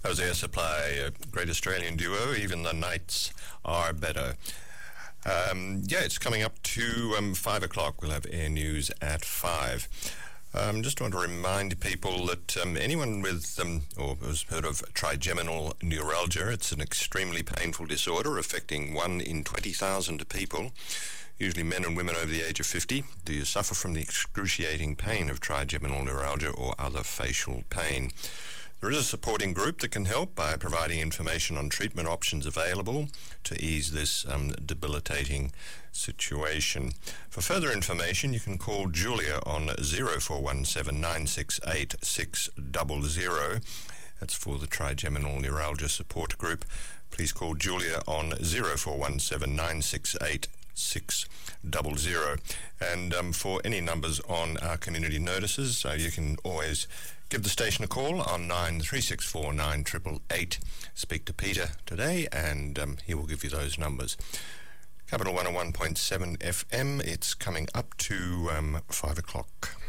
That was Air Supply, a great Australian duo. Even the nights are better. It's coming up to 5 o'clock. We'll have Air News at 5. Just want to remind people that anyone with or has heard of trigeminal neuralgia, it's an extremely painful disorder affecting 1 in 20,000 people, usually men and women over the age of 50. Do you suffer from the excruciating pain of trigeminal neuralgia or other facial pain? There is a supporting group that can help by providing information on treatment options available to ease this debilitating situation. For further information, you can call Julia on 0417 968 600. That's for the Trigeminal Neuralgia Support Group. Please call Julia on 0417 968 600. And for any numbers on our community notices, you can always give the station a call on 9364 9888. Speak to Peter today and he will give you those numbers. Capital 101.7 FM, it's coming up to 5 o'clock.